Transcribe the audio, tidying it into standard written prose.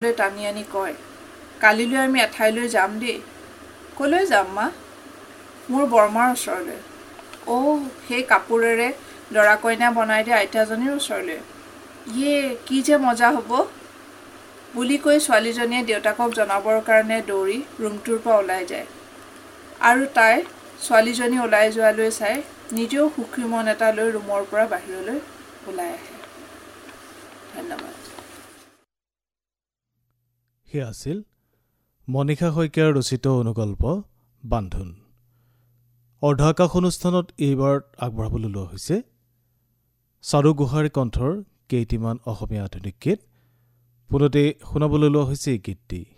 ওচৰলৈ টানি আনি কয়, কালিলৈ আমি এঠাইলৈ যাম দেই। ক'লৈ যাম মা? মোৰ বৰমাৰ ওচৰলৈ। সেই কাপোৰেৰে দৰা কইনা বনাই দিয়া আইতাজনীৰ ওচৰলৈ। কি যে মজা হ'ব বুলি কৈ ছোৱালীজনীয়ে দেউতাকক জনাবৰ কাৰণে দৌৰি ৰুমটোৰ পৰা ওলাই যায়। আৰু তাই ছোৱালীজনী ওলাই যোৱালৈ চাই নিজেও সুখী মন এটা লৈ ৰুমৰ পৰা বাহিৰলৈ ওলাই আহে। ধন্যবাদ। সেয়া আছিল মনীষা শইকীয়াৰ ৰচিত অনুকল্প বান্ধোন। অৰ্ধাকাশ অনুষ্ঠানত এইবাৰ আগবঢ়াবলৈ লোৱা হৈছে চাৰু গোহাঁইৰ কণ্ঠৰ কেইটিমান অসমীয়া আধুনিক গীত। পুনতে শুনাবলৈ লোৱা হৈছে এই গীতটি।